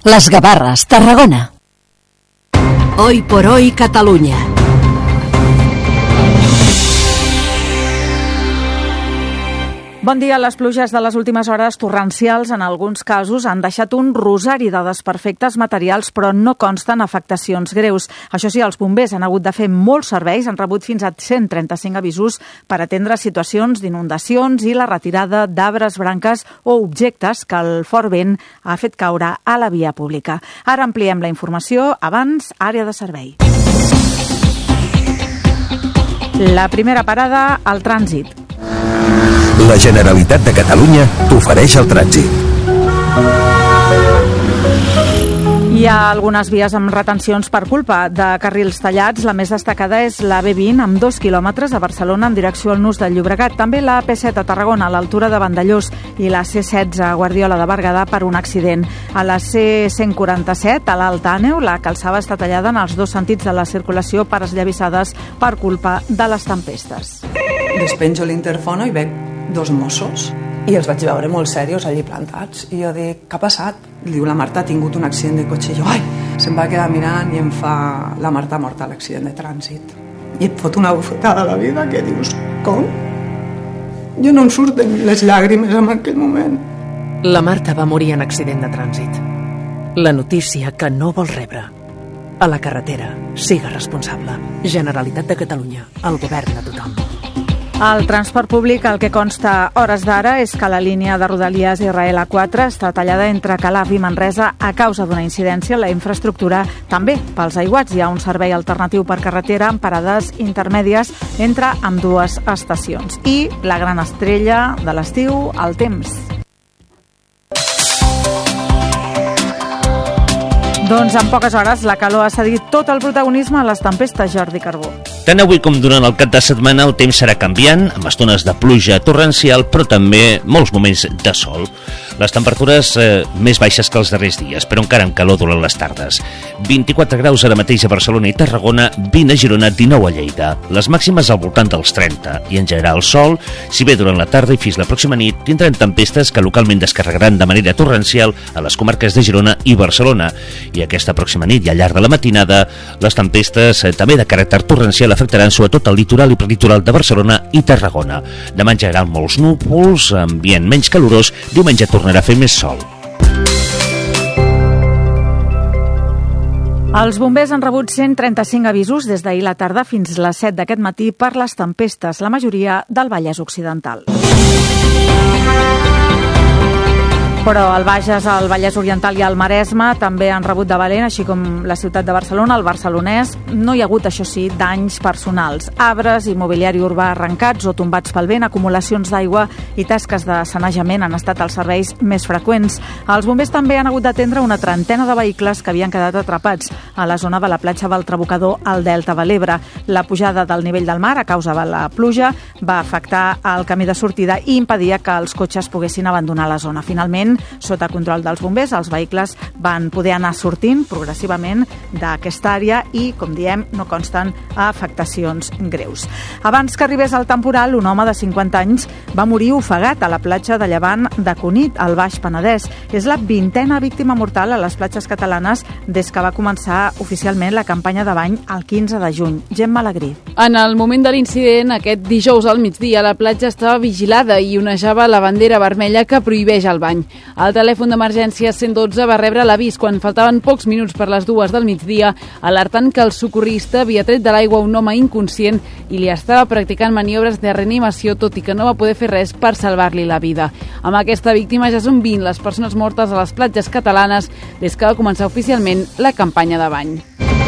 Les Gavarres, Tarragona. Hoy por hoy, Catalunya. Bon dia. Les pluges de les últimes hores torrencials en alguns casos han deixat un rosari de desperfectes materials, però no consten afectacions greus. Això sí, els bombers han hagut de fer molts serveis, han rebut fins a 135 avisos per atendre situacions d'inundacions i la retirada d'arbres, branques o objectes que el fort vent ha fet caure a la via pública. Ara ampliem la informació. Abans, àrea de servei. La primera parada, el trànsit. La Generalitat de Catalunya t'ofereix el trànsit. Hi ha algunes vies amb retencions per culpa de carrils tallats. La més destacada és la B20 amb 2 quilòmetres a Barcelona en direcció al Nus del Llobregat. També la AP7 a Tarragona a l'altura de Vandellós i la C16 a Guardiola de Berguedà per un accident. A la C147 a l'Alt Àneu la calçada està tallada en els dos sentits de la circulació per esllavissades per culpa de les tempestes. Despenjo l'interfono i veig 2 Mossos i els vaig veure molt serios allí plantats i jo dic, què ha passat? Diu, la Marta ha tingut un accident de cotxe i jo, se'm va quedar mirant i em fa, la Marta ha mort a l'accident de trànsit i et fot una bufetada a la vida que dius, com? Jo no em surten les llàgrimes en aquell moment. La Marta va morir en accident de trànsit. La notícia que no vols rebre. A la carretera, siga responsable. Generalitat de Catalunya, el govern de tothom. Al transport públic el que consta a hores d'ara és que la línia de Rodalies Israel A4 està tallada entre Calaf i Manresa a causa d'una incidència en la infraestructura. També pels aiguats hi ha un servei alternatiu per carretera amb parades intermèdies entre ambdues estacions. I la gran estrella de l'estiu, el temps. Doncs en poques hores la calor ha cedit tot el protagonisme a les tempestes, Jordi Carbó. Tant avui com durant el cap de setmana el temps serà canviant, amb estones de pluja torrencial, però també molts moments de sol. Les temperatures més baixes que els darrers dies, però encara amb calor durant les tardes. 24 graus ara mateix a Barcelona i Tarragona, 20 a Girona, 19 a Lleida. Les màximes al voltant dels 30. I en general sol, si bé durant la tarda i fins la pròxima nit tindran tempestes que localment descarregaran de manera torrencial a les comarques de Girona i Barcelona. I aquesta pròxima nit i al llarg de la matinada, les tempestes també de caràcter torrencial afectaran sobretot el litoral i prelitoral de Barcelona i Tarragona. Demà en general molts núvols, ambient menys calorós, diumenge tornarà a fer més sol. Els bombers han rebut 135 avisos des d'ahir la tarda fins les 7 d'aquest matí per les tempestes, la majoria del Vallès Occidental. Però al Bages, al Vallès Oriental i al Maresme també han rebut de valent, així com la ciutat de Barcelona, el barcelonès. No hi ha hagut, això sí, danys personals. Arbres i mobiliari urbà arrencats o tombats pel vent, acumulacions d'aigua i tasques de sanejament han estat els serveis més freqüents. Els bombers també han hagut d'atendre una trentena de vehicles que havien quedat atrapats a la zona de la platja del Trabocador al Delta de l'Ebre. La pujada del nivell del mar a causa de la pluja va afectar el camí de sortida i impedia que els cotxes poguessin abandonar la zona. Finalment, sota control dels bombers, els vehicles van poder anar sortint progressivament d'aquesta àrea i, com diem, no consten afectacions greus. Abans que arribés el temporal, un home de 50 anys va morir ofegat a la platja de Llevant de Cunit, al Baix Penedès. És la 20a víctima mortal a les platges catalanes des que va començar oficialment la campanya de bany el 15 de juny. Gemma Alegrí. En el moment de l'incident, aquest dijous al migdia, la platja estava vigilada i onejava la bandera vermella que prohibeix el bany. El telèfon d'emergència 112 va rebre l'avís quan faltaven pocs minuts per les 2 del migdia, alertant que el socorrista havia tret de l'aigua un home inconscient i li estava practicant maniobres de reanimació, tot i que no va poder fer res per salvar-li la vida. Amb aquesta víctima ja són 20 les persones mortes a les platges catalanes des que va començar oficialment la campanya de bany.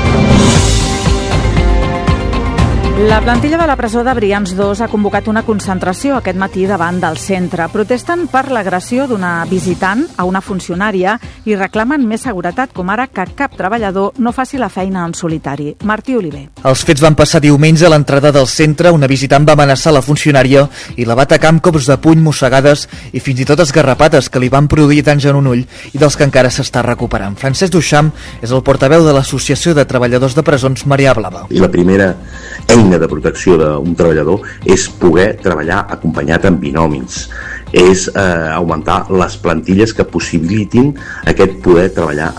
La plantilla de la presó de Brians 2 ha convocat una concentració aquest matí davant del centre. Protesten per l'agressió d'una visitant a una funcionària i reclamen més seguretat, com ara que cap treballador no faci la feina en solitari. Martí Oliver. Els fets van passar diumenge a l'entrada del centre. Una visitant va amenaçar la funcionària i la va atacar amb cops de puny, mossegades i fins i tot esgarrapades que li van produir danys en un ull i dels que encara s'està recuperant. Francesc Duchamp és el portaveu de l'Associació de Treballadors de Presons Marea Blava. I la primera eina de protecció d'un treballador és poder treballar acompanyat en binomis, és augmentar les plantilles que possibilitin aquest poder treballar